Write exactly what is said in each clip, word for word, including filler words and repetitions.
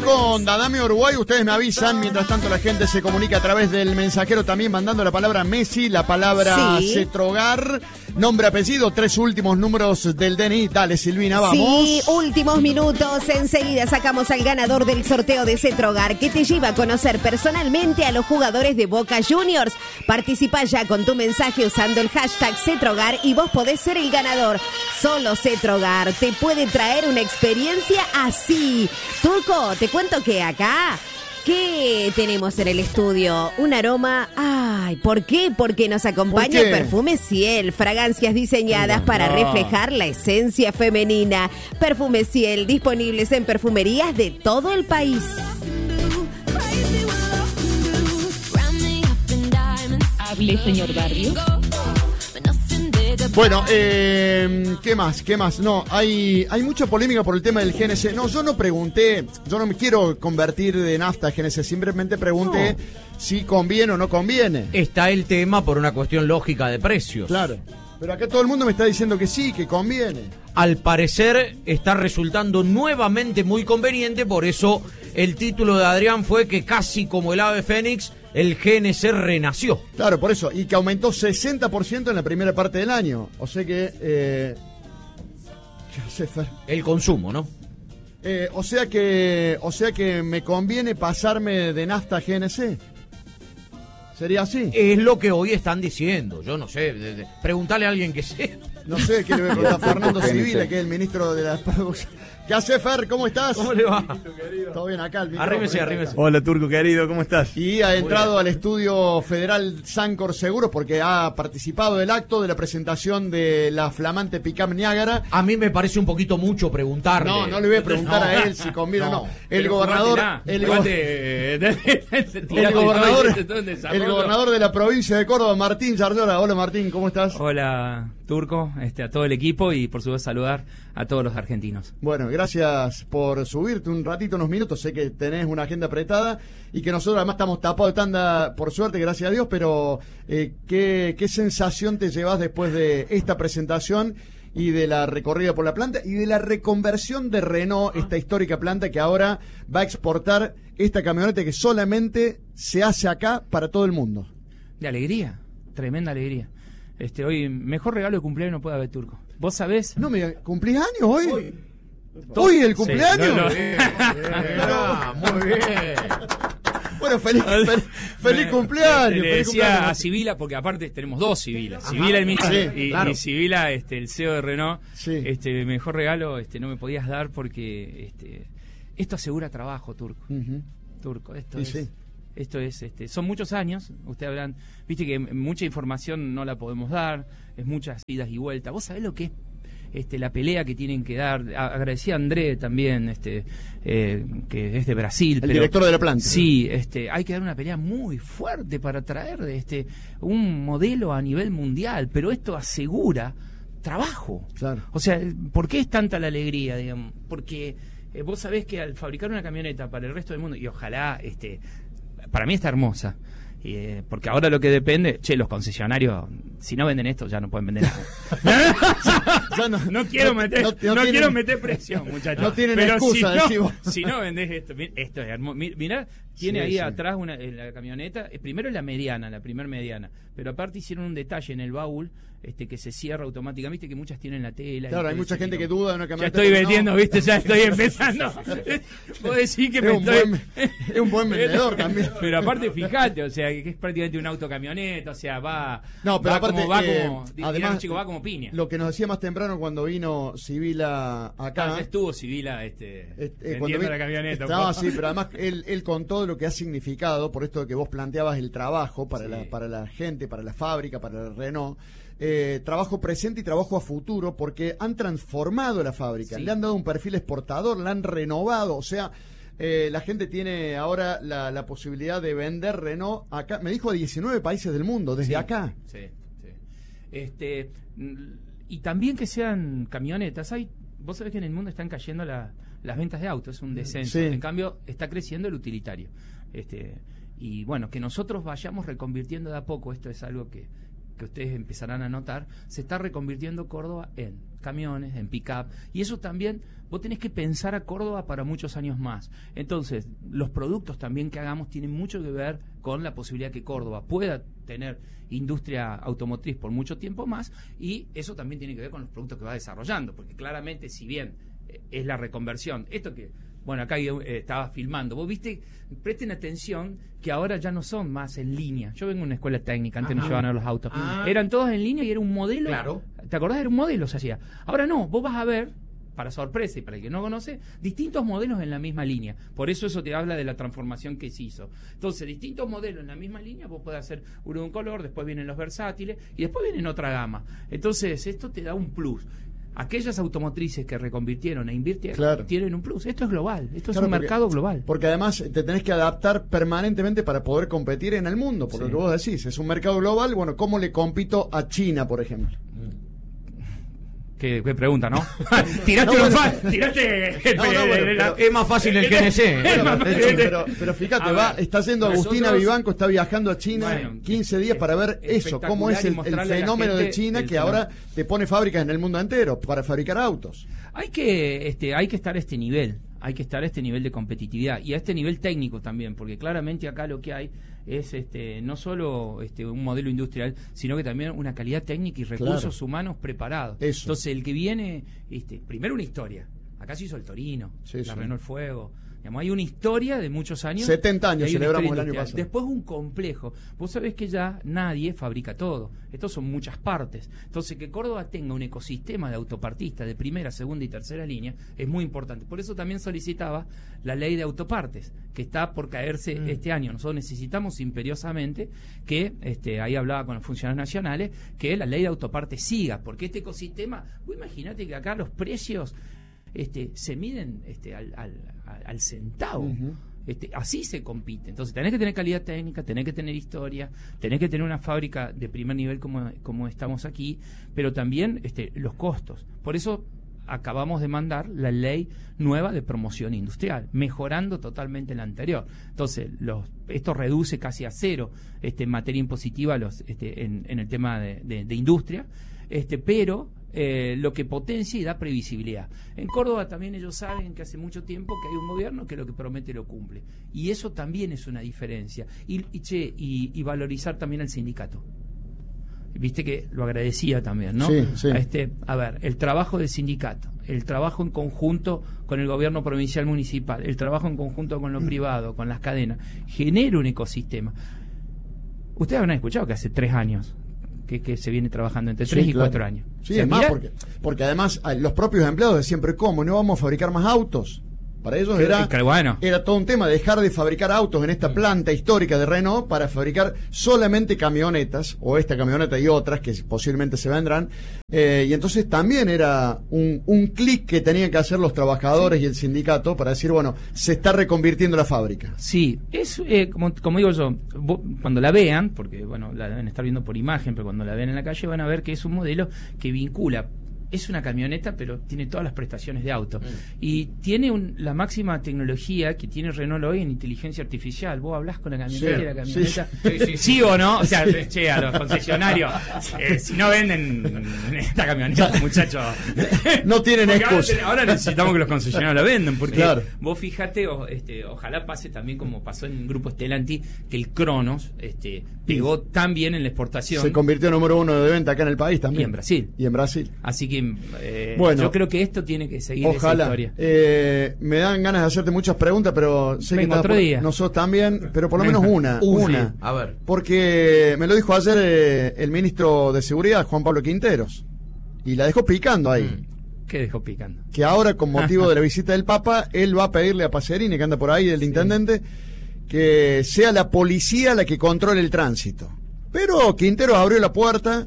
con Dadame Uruguay. Ustedes me avisan. Mientras tanto, la gente se comunica a través del mensajero también mandando la palabra Messi, la palabra sí. Cetrogar, nombre, apellido, tres últimos números del D N I. Dale, Silvina, vamos. Sí, últimos minutos. Enseguida sacamos al ganador del sorteo de Cetrogar, que te lleva a conocer personalmente a los jugadores de Boca Juniors. Participa ya con tu mensaje usando el hashtag Cetrogar y vos podés ser el ganador. Solo Cetrogar te puede traer una experiencia así. Turco, te cuento que acá, ¿qué tenemos en el estudio? Un aroma. Ay, ¿por qué? Porque nos acompaña el Perfume Ciel. Fragancias diseñadas para reflejar la esencia femenina. Perfume Ciel, disponibles en perfumerías de todo el país. Hable, señor Barrio. Bueno, eh, ¿qué más? ¿Qué más? No, hay, hay mucha polémica por el tema del G N C. No, yo no pregunté, yo no me quiero convertir de nafta a G N C, simplemente pregunté no. si conviene o no conviene. Está el tema por una cuestión lógica de precios. Claro, pero acá todo el mundo me está diciendo que sí, que conviene. Al parecer está resultando nuevamente muy conveniente, por eso el título de Adrián fue que casi como el ave fénix, el G N C renació. Claro, por eso. Y que aumentó sesenta por ciento en la primera parte del año. O sea que... Eh, ¿qué hace, Fer? El consumo, ¿no? Eh, o sea que... O sea que me conviene pasarme de nafta a G N C. ¿Sería así? Es lo que hoy están diciendo. Yo no sé. De, de, preguntale a alguien que sé. No sé, ¿qué le voy a preguntar a Fernando Civila, que es el ministro de la producción? ¿Qué hace, Fer? ¿Cómo estás? ¿Cómo le va? Todo bien acá. El arrímese, arrímese. Hola, Turco querido, ¿cómo estás? Y ha entrado al estudio federal Sancor Seguros porque ha participado del acto de la presentación de la flamante Pickup Niágara. A mí me parece un poquito mucho preguntarle. No, no le voy a preguntar no. a él si conviene o no. no. El gobernador... El, go el, gobernador el gobernador de la provincia de Córdoba, Martín Yarlora. Hola, Martín, ¿cómo estás? Hola, Turco, este, a todo el equipo y por supuesto saludar a todos los argentinos. Bueno, gracias por subirte un ratito, unos minutos. Sé que tenés una agenda apretada y que nosotros además estamos tapados de tanda, por suerte, gracias a Dios, pero eh, ¿qué, ¿qué sensación te llevas después de esta presentación y de la recorrida por la planta y de la reconversión de Renault, esta histórica planta que ahora va a exportar esta camioneta que solamente se hace acá para todo el mundo? De alegría, tremenda alegría. Este, hoy, mejor regalo de cumpleaños no puede haber, Turco. ¿Vos sabés? No me ¿cumplís años hoy? Hoy, ¿Hoy el cumpleaños? Sí, no, no. Bien, bien, ah, muy bien. Bueno, feliz, feliz, feliz cumpleaños. Le feliz decía cumpleaños. a Sibila, porque aparte tenemos dos Sibilas. Sibila el ministro sí, y, claro. y Sibila, este, el C E O de Renault. Sí. Este, mejor regalo este, no me podías dar porque este, esto asegura trabajo, Turco. Uh-huh. Turco, esto sí, es... Sí. Esto es, este, son muchos años, ustedes hablan, viste que mucha información no la podemos dar, es muchas idas y vueltas. ¿Vos sabés lo que es este, la pelea que tienen que dar? Agradecía a André también, este, eh, que es de Brasil. El pero, director de la planta. Sí, este, hay que dar una pelea muy fuerte para traer este, un modelo a nivel mundial, pero esto asegura trabajo. Claro. O sea, ¿por qué es tanta la alegría, digamos? Porque eh, vos sabés que al fabricar una camioneta para el resto del mundo, y ojalá... este para mí está hermosa, eh, porque ahora lo que depende, che, los concesionarios, si no venden esto, ya no pueden vender nada. no, no, no quiero no, meter, no, no, no quiero tienen, meter presión, muchachos. No tienen pero excusa, si decimos. no, si no vendés esto, esto es hermoso. Mirá, tiene sí, ahí sí. atrás una, en la camioneta, primero es la mediana, la primer mediana, pero aparte hicieron un detalle en el baúl, este, que se cierra automáticamente, viste que muchas tienen la tela. Claro, hay mucha gente no. que duda de una camioneta. Ya estoy vendiendo, no. viste, ya estoy empezando. Vos decís que es me un estoy... Buen, es un buen vendedor también. Pero aparte, fíjate, o sea, que es prácticamente un autocamioneta, o sea, va... No, pero va aparte, como, va eh, como, además, chico, va como piña. Lo que nos decía más temprano cuando vino Sibila acá. Ah, estuvo Sibila este, este, eh, vendiendo la camioneta. Estaba así, pero además él, él contó lo que ha significado, por esto que vos planteabas el trabajo para, sí. la, para la gente, para la fábrica, para el Renault. Eh, trabajo presente y trabajo a futuro, porque han transformado la fábrica, sí. le han dado un perfil exportador, la han renovado, o sea, eh, la gente tiene ahora la, la posibilidad de vender Renault acá, me dijo a diecinueve países del mundo, desde sí, acá. Sí, sí. Este, y también que sean camionetas, hay, vos sabés que en el mundo están cayendo la, las ventas de autos, es un descenso, sí. en cambio está creciendo el utilitario. Este, y bueno, que nosotros vayamos reconvirtiendo de a poco, esto es algo que que ustedes empezarán a notar, se está reconvirtiendo Córdoba en camiones, en pick-up, y eso también, vos tenés que pensar a Córdoba para muchos años más. Entonces, los productos también que hagamos tienen mucho que ver con la posibilidad que Córdoba pueda tener industria automotriz por mucho tiempo más, y eso también tiene que ver con los productos que va desarrollando, porque claramente, si bien eh, es la reconversión, esto que... Bueno, acá eh, estaba filmando. Vos viste, presten atención que ahora ya no son más en línea. Yo vengo de una escuela técnica, antes Ajá. nos llevaban a los autos. Ah. Eran todos en línea y era un modelo. Claro. ¿Te acordás? Era un modelo, se hacía. Ahora no, vos vas a ver, para sorpresa y para el que no conoce, distintos modelos en la misma línea. Por eso eso te habla de la transformación que se hizo. Entonces, distintos modelos en la misma línea, vos podés hacer uno de un color, después vienen los versátiles y después vienen otra gama. Entonces, esto te da un plus. Aquellas automotrices que reconvirtieron e invirtieron, claro, tienen un plus. Esto es global, esto claro, es un porque, mercado global. Porque además te tenés que adaptar permanentemente para poder competir en el mundo, por Sí. lo que vos decís. Es un mercado global, bueno, ¿cómo le compito a China, por ejemplo? Qué, qué pregunta, ¿no? tiraste No, lo bueno, fa- tiraste No, no, bueno, pero- Es más fácil el G N C. Bueno, más de fácil. hecho, pero, pero fíjate, A va, ver, está yendo Agustina nosotros- Vivanco, está viajando a China Bueno, quince días para ver eso, cómo es espectacular y el, el mostrarle a la fenómeno de gente China el que fenómeno. ahora te pone fábricas en el mundo entero para fabricar autos. Hay que, este, hay que estar a este nivel, hay que estar a este nivel de competitividad y a este nivel técnico también, porque claramente acá lo que hay es este, no solo este, un modelo industrial, sino que también una calidad técnica y recursos Claro. humanos preparados. Eso. Entonces el que viene, este, primero una historia. Acá se hizo el Torino, Sí, la sí. Renault Fuego. Digamos, hay una historia de muchos años. setenta años y hay una celebramos historia el año industrial. pasado. Después un complejo. Vos sabés que ya nadie fabrica todo. Estos son muchas partes. Entonces, que Córdoba tenga un ecosistema de autopartistas de primera, segunda y tercera línea es muy importante. Por eso también solicitaba la ley de autopartes, que está por caerse Mm. este año. Nosotros necesitamos imperiosamente que, este, ahí hablaba con los funcionarios nacionales, que la ley de autopartes siga, porque este ecosistema, vos imaginate que acá los precios este, se miden este, al, al, al- al centavo. Ujú. Este, así se compite. Entonces tenés que tener calidad técnica, tenés que tener historia, tenés que tener una fábrica de primer nivel como, como estamos aquí, pero también este, los costos. Por eso acabamos de mandar la ley nueva de promoción industrial, mejorando totalmente la anterior. Entonces, los, esto reduce casi a cero este, en materia impositiva los, este, en, en el tema de, de, de industria, este, pero eh, lo que potencia y da previsibilidad. En Córdoba también ellos saben que hace mucho tiempo que hay un gobierno que lo que promete lo cumple. Y eso también es una diferencia. Y, y, che, y, y valorizar también al sindicato. Viste que lo agradecía también, ¿no? Sí, sí. A, este, a ver, el trabajo del sindicato, el trabajo en conjunto con el gobierno provincial municipal, el trabajo en conjunto con lo privado, con las cadenas, genera un ecosistema. Ustedes habrán escuchado que hace tres años que, que se viene trabajando entre tres Sí, y claro. cuatro años. Sí, O sea, es más, mirá- porque, porque además a los propios empleados de siempre, ¿cómo? ¿No vamos a fabricar más autos? Para ellos Que- era, que bueno. era todo un tema, dejar de fabricar autos en esta planta histórica de Renault para fabricar solamente camionetas, o esta camioneta y otras que posiblemente se vendrán. Eh, y entonces también era un, un clic que tenían que hacer los trabajadores y el sindicato para decir, bueno, se está reconvirtiendo la fábrica. Sí, es eh, como, como digo yo, vos, cuando la vean, porque bueno, la deben estar viendo por imagen, pero cuando la vean en la calle van a ver que es un modelo que vincula. Es una camioneta, pero tiene todas las prestaciones de auto. Y tiene un, la máxima tecnología que tiene Renault hoy en inteligencia artificial. Vos hablás con la camioneta Sí, y la camioneta. sí, sí, sí. ¿Sí o no? O sea, che, a los concesionarios, eh, si no venden esta camioneta, muchachos. No tienen Porque ahora, excusa. ahora necesitamos que los concesionarios la vendan, porque Claro. vos fíjate, o, este, ojalá pase también como pasó en el grupo Stellantis, que el Cronos este, pegó tan bien en la exportación. Se convirtió en número uno de venta acá en el país también. Y en Brasil. Y en Brasil. Así que eh, Bueno. yo creo que esto tiene que seguir esa Ojalá. historia. Eh, me dan ganas de hacerte muchas preguntas, pero sé Venga, que estás otro por- día. nosotros también, pero por lo Venga. menos una, Uy, una. a ver. Porque me lo dijo ayer eh, el ministro de Seguridad, Juan Pablo Quinteros, y la dejó picando ahí. Mm. ¿Qué dejó picando? Que ahora, con motivo de la visita del Papa, él va a pedirle a Pacerini, que anda por ahí, el intendente, que sea la policía la que controle el tránsito. Pero Quinteros abrió la puerta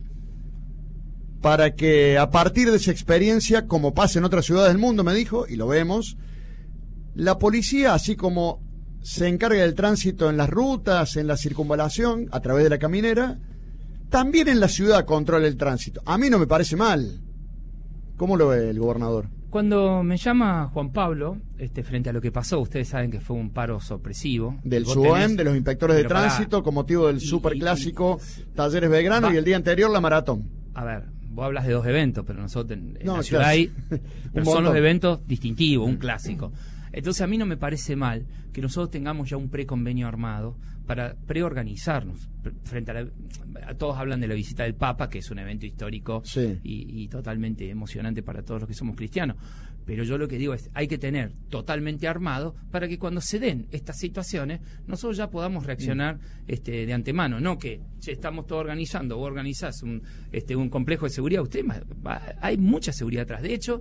para que a partir de esa experiencia, como pasa en otras ciudades del mundo, me dijo, y lo vemos, la policía, así como se encarga del tránsito en las rutas, en la circunvalación, a través de la caminera, también en la ciudad controla el tránsito. A mí no me parece mal. ¿Cómo lo ve el gobernador? Cuando me llama Juan Pablo, este, frente a lo que pasó, ustedes saben que fue un paro sorpresivo. Del Vos SUOEM, tenés, de los inspectores de pero pará, tránsito, con motivo del y- superclásico y- y- Talleres Belgrano va- y el día anterior la maratón. A ver, vos hablas de dos eventos, pero nosotros en, en No, la ciudad claro. hay, Un pero son montón. los eventos distintivos, un clásico. Entonces a mí no me parece mal que nosotros tengamos ya un preconvenio armado para preorganizarnos. Pre- Frente a, la, a todos hablan de la visita del Papa, que es un evento histórico Sí. y, y totalmente emocionante para todos los que somos cristianos. Pero yo lo que digo es, hay que tener totalmente armado para que cuando se den estas situaciones, nosotros ya podamos reaccionar este, de antemano, no que che, estamos todos organizando, vos organizás un, este, un complejo de seguridad, usted ma- va- hay mucha seguridad atrás. De hecho,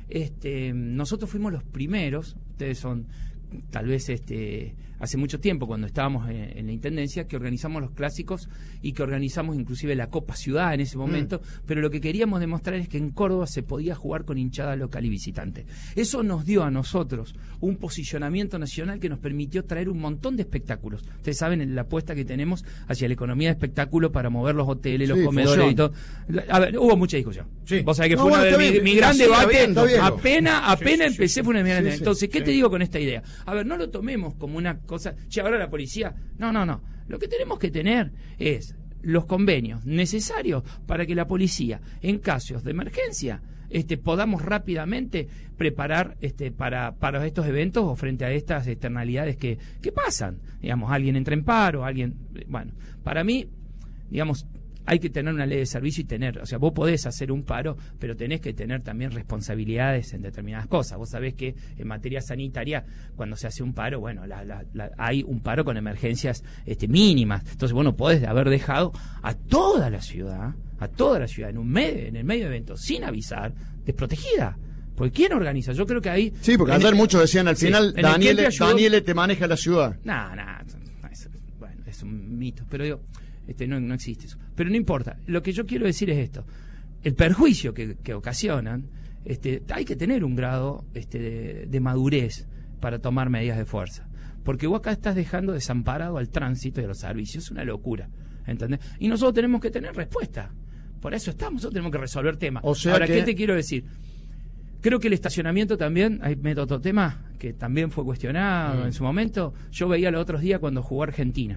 este, nosotros fuimos los primeros, ustedes son tal vez este hace mucho tiempo cuando estábamos en, en la Intendencia, que organizamos los clásicos y que organizamos inclusive la Copa Ciudad en ese momento, mm. pero lo que queríamos demostrar es que en Córdoba se podía jugar con hinchada local y visitante. Eso nos dio a nosotros un posicionamiento nacional que nos permitió traer un montón de espectáculos. Ustedes saben la apuesta que tenemos hacia la economía de espectáculo para mover los hoteles, los Sí, comedores fusión. y todo. A ver, hubo mucha discusión. Sí. Vos sabés que No, fue bueno, uno de está mi, bien, mi gran está bien, debate. está bien. Apenas, apenas Sí, sí, empecé, fue una mi gran Sí, idea. sí, Entonces, ¿qué sí. te digo con esta idea? A ver, no lo tomemos como una cosa, che, ahora la policía. No, no, no. Lo que tenemos que tener es los convenios necesarios para que la policía, en casos de emergencia, este, podamos rápidamente preparar este, para, para estos eventos o frente a estas externalidades que, que pasan. Digamos, alguien entra en paro, alguien. Bueno, para mí, digamos, hay que tener una ley de servicio y tener, o sea, vos podés hacer un paro, pero tenés que tener también responsabilidades en determinadas cosas. Vos sabés que en materia sanitaria, cuando se hace un paro, bueno, la, la, la, hay un paro con emergencias este, mínimas. Entonces, vos no podés haber dejado a toda la ciudad, a toda la ciudad, en un medio, en el medio de eventos, sin avisar, desprotegida. Porque ¿quién organiza? Yo creo que ahí... Sí, porque en ayer el- muchos decían al Sí, final, en el Daniele, Kempe ayudó- Daniele te maneja la ciudad. No, no, es, bueno, es un mito, pero digo, este, no, no existe eso. Pero no importa, lo que yo quiero decir es esto, el perjuicio que, que ocasionan, este, hay que tener un grado este, de, de madurez para tomar medidas de fuerza, porque vos acá estás dejando desamparado al tránsito y a los servicios, es una locura, ¿entendés? Y nosotros tenemos que tener respuesta, por eso estamos, nosotros tenemos que resolver temas. O sea Ahora, que- ¿qué te quiero decir? Creo que el estacionamiento también, ahí meto otro tema que también fue cuestionado Mm. en su momento. Yo veía los otros días cuando jugó Argentina.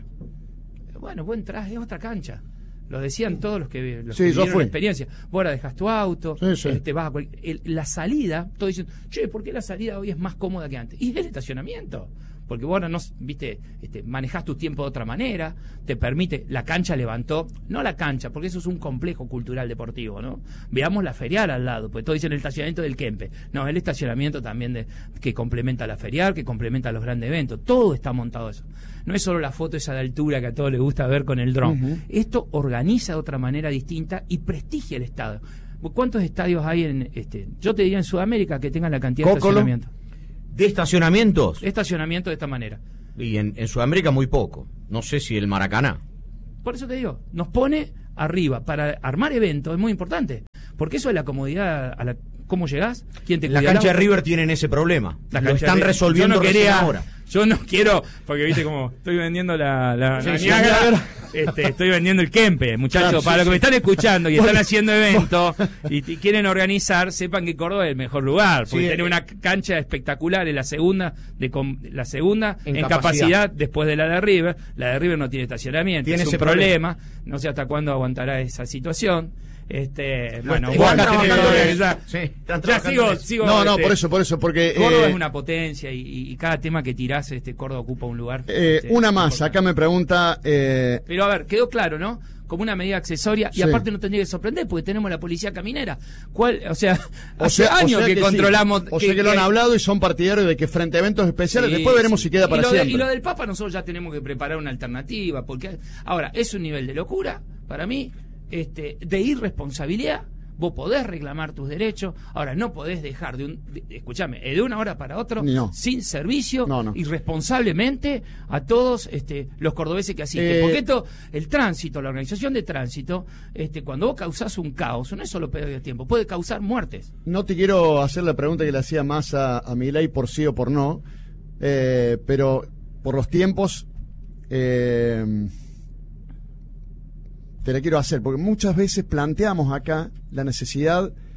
Bueno, vos entrás, es otra cancha. Lo decían todos los que, los Sí, que yo vivieron fui. la experiencia. Vos ahora dejás tu auto, Sí, sí. este, vas a cual- el- la salida, todos dicen, che, ¿por qué la salida hoy es más cómoda que antes? Y es el estacionamiento. Porque vos ahora no, viste, este, manejás tu tiempo de otra manera, te permite, la cancha levantó, no la cancha, porque eso es un complejo cultural deportivo, ¿no? Veamos la ferial al lado, porque todos dicen el estacionamiento del Kempe. No, el estacionamiento también de, que complementa la ferial, que complementa los grandes eventos, todo está montado eso. No es solo la foto esa de altura que a todos les gusta ver con el dron. Ujú. Esto organiza de otra manera distinta y prestigia el estadio. ¿Cuántos estadios hay en, este, yo te diría en Sudamérica que tengan la cantidad de Cócolo. estacionamiento? De estacionamientos. Estacionamiento de esta manera. Y en, en Sudamérica muy poco. No sé si el Maracaná. Por eso te digo, nos pone arriba para armar eventos, es muy importante. Porque eso es la comodidad a la cómo llegás, quién te En la cuida el cancha de auto. River tienen ese problema. La Lo cancha están de River. resolviendo Yo no recién quería, ahora. yo no quiero, porque viste como estoy vendiendo la, la, Sí, la sí, Niágara, Niágara. este, estoy vendiendo el Kempe, muchachos, Claro, para sí, los que me sí. están escuchando y están haciendo eventos y, t- quieren organizar, sepan que Córdoba es el mejor lugar, porque Sí, tiene eh, una cancha espectacular, es la segunda de com- la segunda En en, capacidad. capacidad. después de la de River, la de River no tiene estacionamiento, Tiene es un ese problema, no sé hasta cuándo aguantará esa situación. Este, bueno, Igual vos están tenés que trabajando en organizar. eso. Sí, están Ya trabajando sigo, en eso. sigo, No, no, este, por eso, por eso, porque... Córdoba eh, es una potencia y, y- y cada tema que tirás, este, Córdoba ocupa un lugar. eh, este, una más, importante. acá me pregunta... eh, Pero a ver, quedó claro, ¿no? Como una medida accesoria y Sí. aparte no tendría que sorprender porque tenemos la policía caminera. ¿Cuál? O sea, o hace sea, o años sea que, sí. controlamos. O sea que, lo han hablado y son partidarios de que frente a eventos especiales, Sí, después veremos sí. si queda para y lo de- siempre. y lo del Papa nosotros ya tenemos que preparar una alternativa porque ahora es un nivel de locura para mí, este, de irresponsabilidad. Vos podés reclamar tus derechos, ahora no podés dejar de un, de- escúchame, de una hora para otra, No. sin servicio, No, no. irresponsablemente a todos este, los cordobeses que asisten. Eh, Porque esto, el tránsito, la organización de tránsito, este, cuando vos causás un caos, no es solo pérdida de tiempo, puede causar muertes. No te quiero hacer la pregunta que le hacía más a, a Milei por sí o por no, eh, pero por los tiempos eh, te la quiero hacer, porque muchas veces planteamos acá la necesidad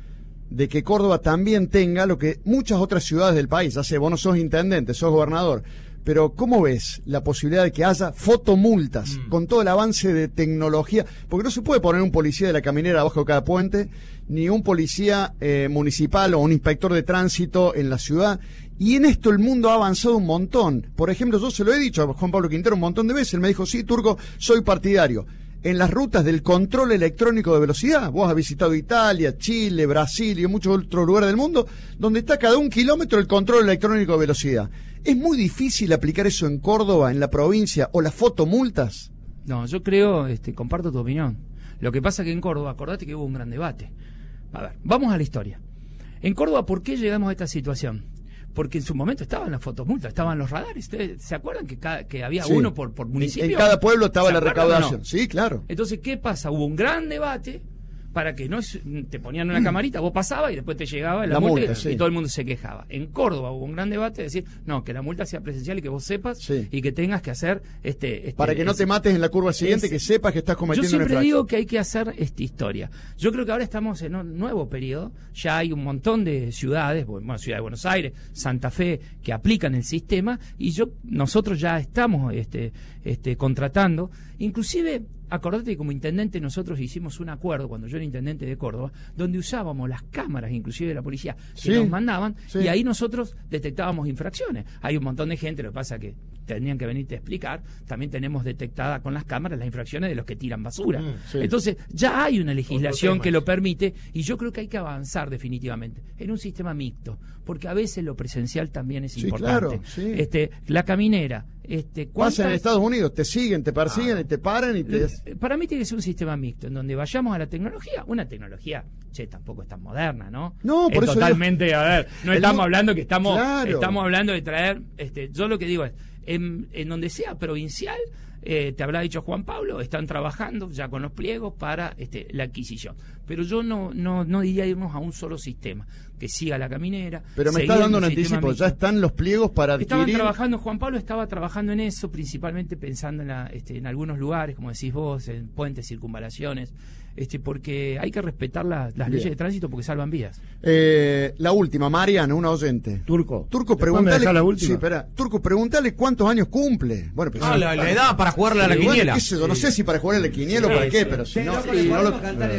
de que Córdoba también tenga lo que muchas otras ciudades del país, ya sé, vos no sos intendente, sos gobernador, pero ¿cómo ves la posibilidad de que haya fotomultas mm. con todo el avance de tecnología? Porque no se puede poner un policía de la caminera abajo de cada puente, ni un policía eh, municipal o un inspector de tránsito en la ciudad. Y en esto el mundo ha avanzado un montón. Por ejemplo, yo se lo he dicho a Juan Pablo Quintero un montón de veces, él me dijo, sí, Turco, soy partidario. En las rutas del control electrónico de velocidad, vos has visitado Italia, Chile, Brasil y muchos otros lugares del mundo, donde está cada un kilómetro el control electrónico de velocidad. ¿Es muy difícil aplicar eso en Córdoba, en la provincia, o las fotomultas? No, yo creo, este, comparto tu opinión. Lo que pasa que en Córdoba, acordate que hubo un gran debate. A ver, vamos a la historia. En Córdoba, ¿por qué llegamos a esta situación? Porque en su momento estaban las fotomultas, estaban los radares. ¿Ustedes se acuerdan que, cada, que había sí. uno por, por municipio? En cada pueblo estaba la recaudación. No? Sí, claro. Entonces, ¿qué pasa? Hubo un gran debate para que no te ponían una camarita, vos pasabas y después te llegaba la, la multa, multa y, sí. y todo el mundo se quejaba. En Córdoba hubo un gran debate de decir, no, que la multa sea presencial y que vos sepas sí. y que tengas que hacer este, este para que no este, te mates en la curva siguiente, es, que sepas que estás cometiendo una infracción. Yo siempre digo infracción. que hay que hacer esta historia. Yo creo que ahora estamos en un nuevo periodo, ya hay un montón de ciudades, bueno, Ciudad de Buenos Aires, Santa Fe, que aplican el sistema y yo nosotros ya estamos este, este, contratando, inclusive. Acordate que como intendente nosotros hicimos un acuerdo cuando yo era intendente de Córdoba, donde usábamos las cámaras, inclusive de la policía, que sí, nos mandaban, sí. y ahí nosotros detectábamos infracciones. Hay un montón de gente, lo que pasa que tendrían que venirte a explicar, también tenemos detectada con las cámaras las infracciones de los que tiran basura. Mm, sí. Entonces, ya hay una legislación que lo permite, y yo creo que hay que avanzar definitivamente en un sistema mixto, porque a veces lo presencial también es sí, importante. Claro, sí. Este, la caminera, Este, pasa en Estados Unidos, te siguen, te persiguen, ah, y te paran y te... Para mí tiene que ser un sistema mixto, en donde vayamos a la tecnología, una tecnología, che, tampoco es tan moderna, ¿no? No, por es eso totalmente, yo... a ver, no el estamos mu... hablando que estamos, claro. estamos hablando de traer, este, yo lo que digo es, en, en donde sea provincial, eh, te habrá dicho Juan Pablo, están trabajando ya con los pliegos para este, la adquisición. Pero yo no, no, no diría irnos a un solo sistema, que siga la caminera. Pero me estás dando un anticipo, ya están los pliegos para adquirir. Estaban trabajando, Juan Pablo estaba trabajando en eso, principalmente pensando en, la, este, en algunos lugares, como decís vos, en puentes, circunvalaciones, este, porque hay que respetar la, las Bien. leyes de tránsito porque salvan vidas. Eh, la última, Mariana, una oyente. Turco. Turco, pregúntale. La última. Sí, espera. Turco, pregúntale cuántos años cumple. Bueno, pues, ah, sí. la, la edad para jugarle a la bueno, quiniela. Qué sé, yo, no sé si para jugar a la quiniela sí, o para qué, pero si no. Sí, no lo...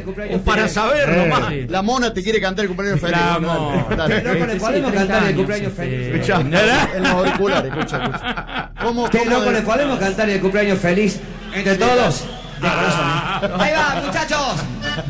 O para saber eh, nomás. Sí. La mona te quiere cantar el cumpleaños feliz. La mona. Podemos cantar el cumpleaños feliz. Escuchá, en los auriculares, escucha, escucha. ¿Cómo, ¿Qué loco le podemos cantar el cumpleaños feliz entre todos? De corazón. Ahí va, muchachos.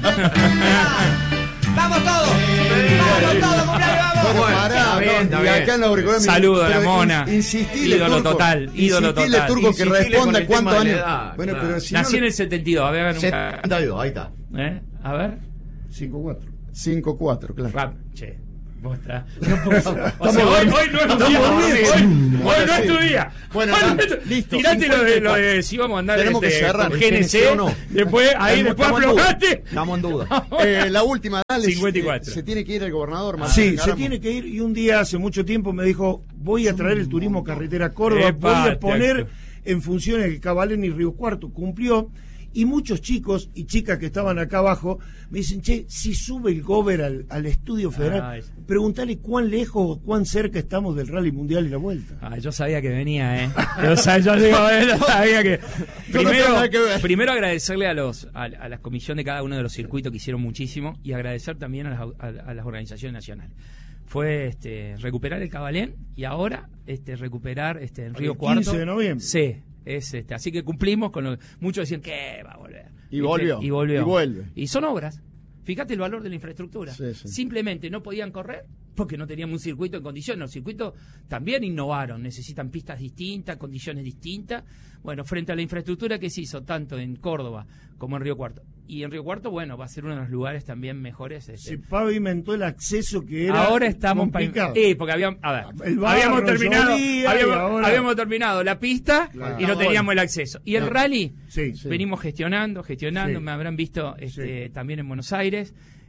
Vamos todos. Vamos todos, cumpleaños, vamos. Bueno, pará, está bien, está y bien. acá en los auriculares. Saludo a la mona. Insistile, ídolo Turco. total, ídolo insistile, total. Turco, que responda cuántos años. Edad, bueno, claro. pero si Nací no en el setenta y dos, a ver, nunca. setenta y dos, ahí está. ¿Eh? A ver. cinco cuatro. cinco cuatro, claro. Rap, che. Vos está. No, o sea, hoy, hoy no es tu día. Hoy, hoy no es tu día. Bueno, hoy no, no es tu... listo. Tirate lo de, lo de si vamos a andar Tenemos este, que cerrar. con G N C. No. Después, ahí Estamos, después aflojaste. Estamos en duda. Eh, la última, dale. cincuenta y cuatro. Se, se tiene que ir el gobernador. Martín sí, Caramo. Se tiene que ir. Y un día, hace mucho tiempo, me dijo: voy a traer el turismo carretera Córdoba. Epa, voy a poner en funciones el Cabalén y Río Cuarto. Cumplió. Y muchos chicos y chicas que estaban acá abajo me dicen, che, si sube el gober al, al estudio federal, ah, preguntale cuán lejos o cuán cerca estamos del Rally Mundial y la Vuelta. Ah, yo sabía que venía, ¿eh? Yo, sabía, yo, digo, yo sabía que... Primero, no que primero agradecerle a los a, a la comisión de cada uno de los circuitos que hicieron muchísimo y agradecer también a las, a, a las organizaciones nacionales. Fue este, recuperar el Cabalén y ahora este, recuperar este, el Río Cuarto. quince de noviembre. Sí. Es este, así que cumplimos con lo muchos decían que va a volver. Y volvió. Y volvió. Y vuelve. Y son obras. Fíjate el valor de la infraestructura. Sí, sí. Simplemente no podían correr porque no teníamos un circuito en condiciones. Los circuitos también innovaron, necesitan pistas distintas, condiciones distintas. Bueno, frente a la infraestructura que se hizo tanto en Córdoba como en Río Cuarto. Y en Río Cuarto, bueno, va a ser uno de los lugares también mejores. Este. Se pavimentó el acceso que era ahora estamos complicado. Sí, porque habíamos, a ver, el barro, habíamos terminado, habíamos, ahora... habíamos terminado la pista claro. y no teníamos el acceso. Y el no. rally sí, sí. venimos gestionando, gestionando, sí. me habrán visto este, sí. también en Buenos Aires.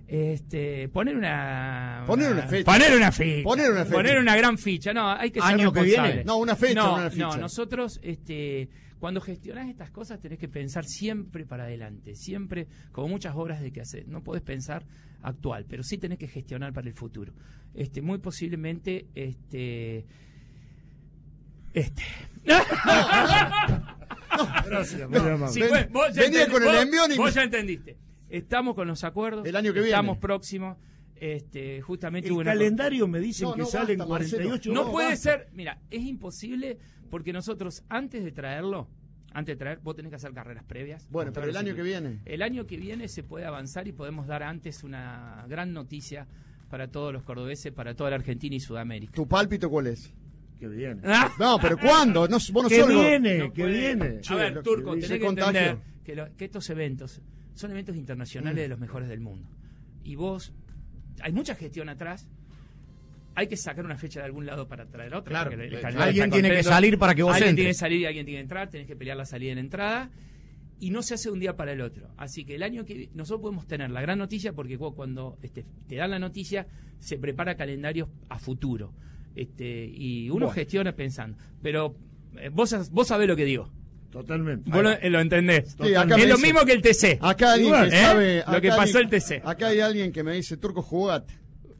Este, poner una Poner una fecha. Poner una ficha. Poner una fecha. Poner una gran ficha. No, hay que ser ¿Año que responsable. viene? No, una fecha, no No, una ficha. no, nosotros, este, cuando gestionás estas cosas tenés que pensar siempre para adelante, siempre, como muchas obras de que hacer. No podés pensar actual, pero sí tenés que gestionar para el futuro. Este, muy posiblemente, este, este. Gracias, muy amable. Sí, Ven- vos- vos ya venía entendí- con el vos- envión y- vos ya entendiste. Estamos con los acuerdos. El año que viene. Estamos próximos. Este, justamente hubo El una- calendario me dicen No, que no, salen basta, cuarenta y ocho. No, No, puede basta. ser. Mira, es imposible porque nosotros antes de traerlo, antes de traer, vos tenés que hacer carreras previas. Bueno, pero el mostrar año los que viene. El año que viene se puede avanzar y podemos dar antes una gran noticia para todos los cordobeses, para toda la Argentina y Sudamérica. ¿Tu pálpito cuál es? Que viene. Ah, No, pero ¿cuándo? No, vos no Que sos lo- viene, no que puede. viene. A ver, lo- Turco, ese tenés que contagio. entender que, lo- que estos eventos son eventos internacionales Mm. de los mejores del mundo. Y vos, hay mucha gestión atrás. Hay que sacar una fecha de algún lado para traer otra. Claro, porque el eh, calendario alguien está tiene que contento. salir para que vos Alguien entres. tiene que salir y alguien tiene que entrar. Tenés que pelear la salida y la entrada. Y no se hace de un día para el otro. Así que el año que nosotros podemos tener la gran noticia porque vos, cuando este, te dan la noticia se prepara calendarios a futuro. Este, y uno Bueno. gestiona pensando. Pero eh, vos, vos sabés lo que digo. Totalmente. Vos lo, eh, lo entendés. Sí, acá es me lo dice- mismo que el T C. Acá alguien Igual, que ¿eh? sabe. Lo acá que pasó alguien- el T C. Acá hay alguien que me dice, Turco, jugate.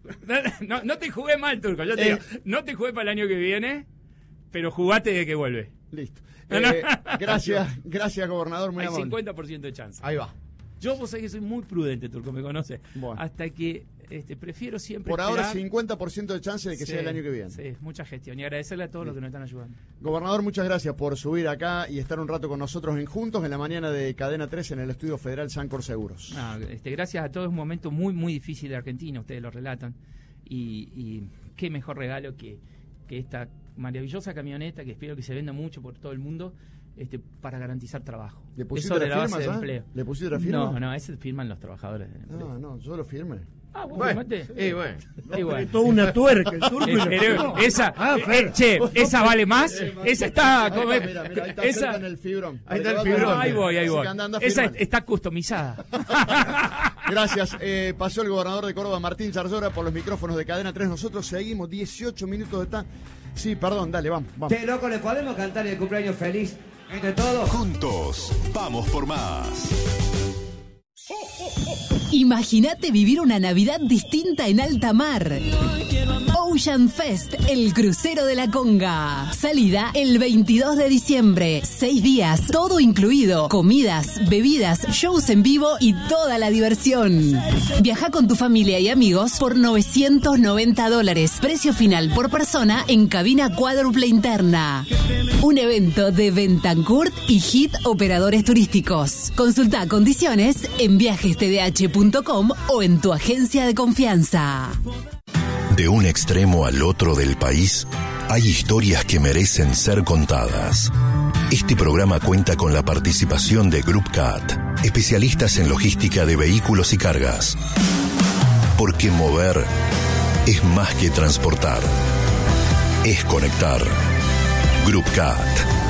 No, no te jugué mal, Turco. Yo te Eh. digo, no te jugué para el año que viene, pero jugate de que vuelve. Listo. No, no. Eh, gracias, gracias, gobernador, muy Hay amable. cincuenta por ciento de chance. Ahí va. Yo, vos sabés que soy muy prudente, Turco, me conoce. Bueno. Hasta que este, prefiero siempre. Por ahora, esperar. cincuenta por ciento de chance de que Sí, sea el año que viene. Sí, mucha gestión. Y agradecerle a todos los que nos están ayudando. Gobernador, muchas gracias por subir acá y estar un rato con nosotros en Juntos en la mañana de Cadena tres en el Estudio Federal Sancor Seguros. No, este, gracias a todos, es un momento muy, muy difícil de Argentina, ustedes lo relatan. Y, y qué mejor regalo que, que esta maravillosa camioneta, que espero que se venda mucho por todo el mundo, este, para garantizar trabajo. ¿Le pusiste Eso de la la firma base de ya? empleo. ¿Le pusiste la firma? No, no, ese firman los trabajadores del empleo. No, no, yo lo firmé. Ah, vos Bueno, firmaste. y bueno. Y bueno. Toda una tuerca el turco. y Eh, lo pero firmó. esa, Ah, eh, Fer. che, esa vale más. Esa está, Ahí como- está, mira, mira, ahí está esa, cerca en el fibrón. Ahí está el Para que fibrón. vaya- ahí voy, ahí Así voy. que anda, anda Esa firmando. está customizada. Gracias. Eh, pasó el gobernador de Córdoba, Martín Zarzora, por los micrófonos de Cadena tres. Nosotros seguimos dieciocho minutos de tan... Sí, perdón, dale, vamos, vamos. Che, loco, ¿le podemos cantar el cumpleaños feliz entre todos? Juntos, vamos por más. Imagínate vivir una Navidad distinta en alta mar. Ocean Fest, el crucero de la Conga. Salida el veintidós de diciembre. Seis días, todo incluido. Comidas, bebidas, shows en vivo y toda la diversión. Viaja con tu familia y amigos por novecientos noventa dólares. Precio final por persona en cabina cuádruple interna. Un evento de Bentancurt y Hit Operadores Turísticos. Consulta condiciones en viajes t d h punto com o en tu agencia de confianza. De un extremo al otro del país, hay historias que merecen ser contadas. Este programa cuenta con la participación de Group Cat, especialistas en logística de vehículos y cargas. Porque mover es más que transportar, es conectar. Group Cat.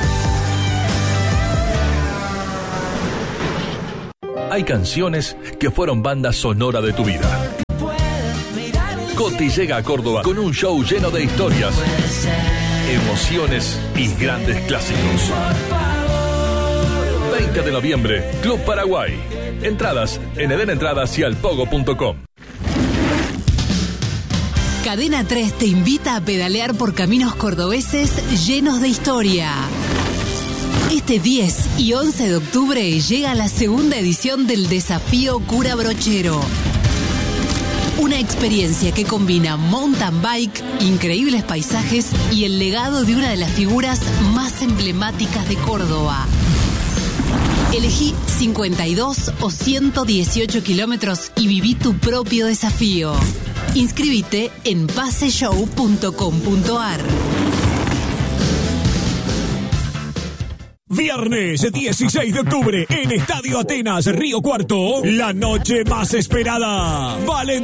Hay canciones que fueron banda sonora de tu vida. Coti llega a Córdoba con un show lleno de historias, emociones y grandes clásicos. veinte de noviembre, Club Paraguay. Entradas en eden entradas y alpogo punto com. Cadena tres te invita a pedalear por caminos cordobeses llenos de historia. Este diez y once de octubre llega la segunda edición del Desafío Cura Brochero. Una experiencia que combina mountain bike, increíbles paisajes y el legado de una de las figuras más emblemáticas de Córdoba. Elegí cincuenta y dos o ciento dieciocho kilómetros y viví tu propio desafío. Inscribite en pase show punto com punto a r. Viernes dieciséis de octubre en Estadio Atenas, Río Cuarto, la noche más esperada. Valen